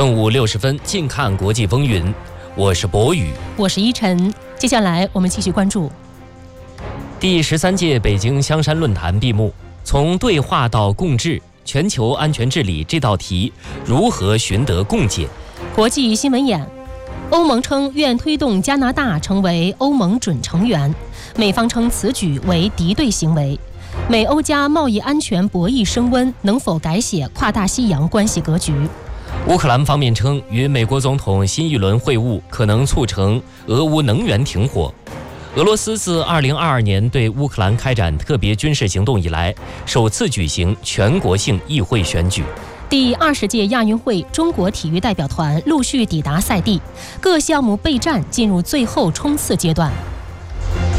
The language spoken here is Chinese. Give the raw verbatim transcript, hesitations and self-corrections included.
正午六十分，近看国际风云。我是博宇， 我是依晨。接下来我们继续关注第十三届北京香山论坛闭幕。从对话到共治，全球安全治理这道题如何寻得共解？ 国际新闻眼，欧盟称愿推动加拿大成为欧盟准成员，美方称此举为敌对行为。美欧加贸易安全博弈升温，能否改写跨大西洋关系格局？ 乌克兰方面称，与美国总统新一轮会晤可能促成俄乌能源停火。俄罗斯自二零二二年对乌克兰开展特别军事行动以来，首次举行全国性议会选举。 第二十届亚运会，中国体育代表团陆续抵达赛地，各项目备战进入最后冲刺阶段。